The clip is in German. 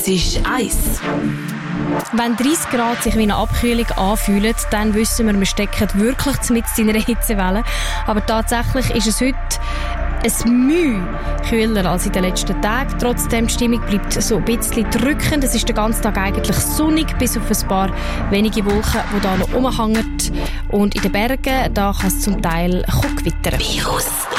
Es ist Eis. Wenn 30 Grad sich wie eine Abkühlung anfühlen, dann wissen wir stecken wirklich mitten in einer Hitzewelle. Aber tatsächlich ist es heute ein Mühe kühler als in den letzten Tagen. Trotzdem, die Stimmung bleibt so ein bisschen drückend. Es ist den ganzen Tag eigentlich sonnig, bis auf ein paar wenige Wolken, die da noch rumhängen. Und in den Bergen, da kann es zum Teil gewittern. Virus.